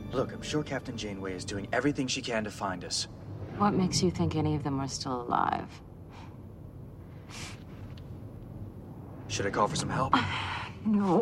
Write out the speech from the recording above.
Look, I'm sure Captain Janeway is doing everything she can to find us. What makes you think any of them are still alive? Should I call for some help? No.